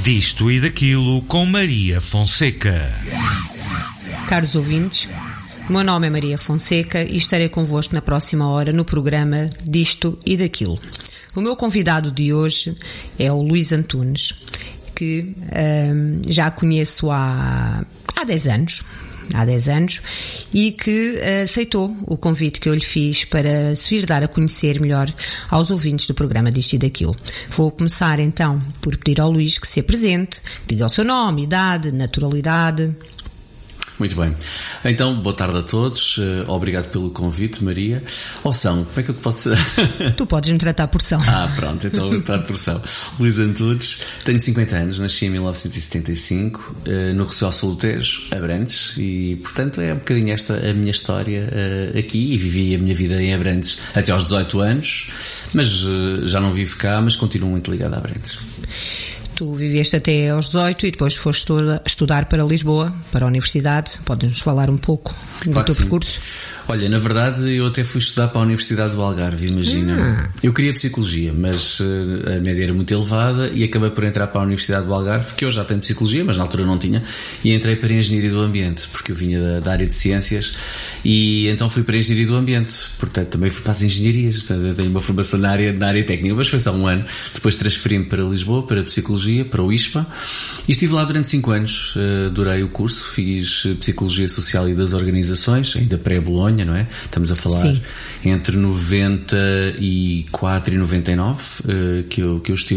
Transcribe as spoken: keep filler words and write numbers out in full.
Disto e daquilo com Maria Fonseca. Caros ouvintes, o meu nome é Maria Fonseca e estarei convosco na próxima hora no programa Disto e daquilo. O meu convidado de hoje é o Luís Antunes, que hum, já conheço há, há dez anos. há dez anos, e que aceitou o convite que eu lhe fiz para se vir dar a conhecer melhor aos ouvintes do programa Disto e daquilo. Vou começar então por pedir ao Luís que se apresente, que diga o seu nome, idade, naturalidade. Muito bem. Então, boa tarde a todos. Uh, obrigado pelo convite, Maria. Ou São, como é que eu te posso... Tu podes me tratar por São. Ah, pronto, então eu trato por São. Luís Antunes, tenho cinquenta anos, nasci em mil novecentos e setenta e cinco, uh, no Recife Solutejo, Abrantes, e, portanto, é um bocadinho esta a minha história uh, aqui, e vivi a minha vida em Abrantes até aos dezoito anos, mas uh, já não vivo cá, mas continuo muito ligado a Abrantes. Tu viveste até aos dezoito e depois foste estudar para Lisboa, para a Universidade. Podes-nos falar um pouco do claro teu sim. percurso? Olha, na verdade eu até fui estudar para a Universidade do Algarve, imagina. Ah. Eu queria Psicologia, mas uh, a média era muito elevada e acabei por entrar para a Universidade do Algarve, que eu já tenho Psicologia, mas na altura não tinha, e entrei para a Engenharia do Ambiente, porque eu vinha da, da área de Ciências, e então fui para a Engenharia do Ambiente, portanto também fui para as Engenharias, portanto, eu tenho uma formação na área, na área técnica, mas foi só um ano. Depois transferi-me para Lisboa, para a Psicologia, para o I S P A, e estive lá durante cinco anos, uh, durei o curso, fiz Psicologia Social e das Organizações, ainda pré-Bolonha, não é? Estamos a falar Sim. entre noventa e quatro e noventa e nove uh, que, eu, que eu estive